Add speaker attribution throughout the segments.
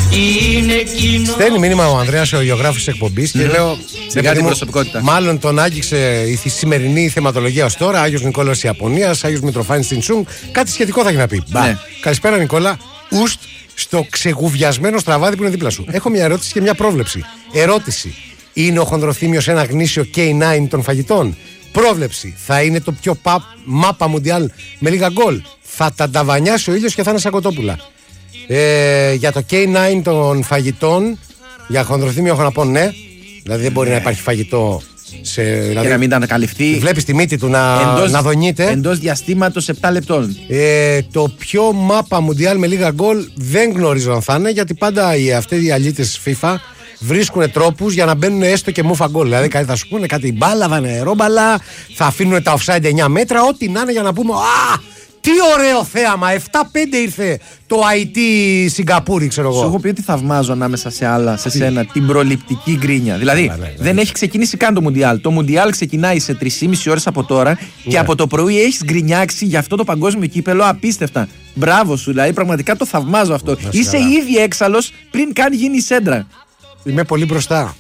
Speaker 1: Στέλνει μήνυμα ο Ανδρέας, ο γεωγράφος της εκπομπής, και λέω:
Speaker 2: Σιγά την προσωπικότητα.
Speaker 1: Μάλλον τον άγγιξε η σημερινή θεματολογία ως τώρα. Άγιος Νικόλαος της Ιαπωνίας, Άγιος Μητροφάνης στην Σουνγκ. Κάτι σχετικό θα έχει να πει.
Speaker 2: Ναι.
Speaker 1: Καλησπέρα, Νικόλα. Ουστ στο ξεγουβιασμένο στραβάδι που είναι δίπλα σου. Έχω μια ερώτηση και μια πρόβλεψη. Ερώτηση: είναι ο χονδροθύμιος ένα γνήσιο K9 των φαγητών? Πρόβλεψη: θα είναι το πιο μάπα μουντιάλ με λίγα γκολ? Θα τα ταβανιάσει ο ήλιος και θα είναι σαν κοτόπουλα. Για το K9 των φαγητών, για χονδροθύμιο έχω να πω ναι. Δηλαδή δεν μπορεί να υπάρχει φαγητό δηλαδή,
Speaker 2: και να μην ανακαλυφθεί.
Speaker 1: Βλέπεις τη μύτη του να δονείται
Speaker 2: εντός διαστήματος 7 λεπτών.
Speaker 1: Το πιο μάπα μουντιάλ με λίγα γκολ δεν γνωρίζω αν θα είναι, γιατί πάντα αυτοί οι αλήτες FIFA βρίσκουν τρόπους για να μπαίνουν έστω και μούφα γκολ. Δηλαδή θα σου πούνε κάτι μπάλα, βανερόμπαλα, θα αφήνουν τα offside 9 μέτρα, ό,τι να είναι για να πούμε τι ωραίο θέαμα! 7-5 ήρθε το IT Σιγκαπούρη, ξέρω εγώ.
Speaker 2: Σου έχω πει ότι θαυμάζω ανάμεσα σε άλλα, σε σένα, την προληπτική γκρίνια. Δηλαδή, δεν έχει ξεκινήσει καν το Μουντιάλ. Το Μουντιάλ ξεκινάει σε 3,5 ώρες από τώρα και από το πρωί έχεις γκρινιάξει για αυτό το παγκόσμιο κύπελο απίστευτα. Μπράβο σου, δηλαδή, πραγματικά το θαυμάζω αυτό. Είσαι ήδη έξαλλος πριν καν γίνει σέντρα.
Speaker 1: Είμαι πολύ μπροστά.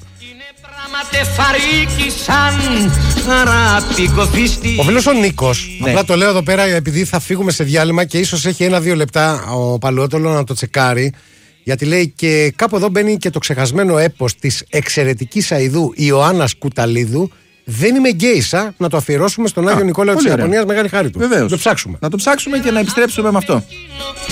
Speaker 1: Ο φίλος ο Νίκος, απλά το λέω εδώ πέρα επειδή θα φύγουμε σε διάλειμμα και ίσως έχει 1-2 λεπτά ο Παλαιότολο να το τσεκάρει, γιατί λέει και κάπου εδώ μπαίνει και το ξεχασμένο έπος της εξαιρετικής αηδού Ιωάννας Κουταλίδου. Δεν είμαι γκέισα, να το αφιερώσουμε στον Άγιο Νικόλαο της Ιαπωνίας, μεγάλη χάρη του.
Speaker 2: Βεβαίως.
Speaker 1: Να το ψάξουμε.
Speaker 2: Να το ψάξουμε και να επιστρέψουμε με αυτό.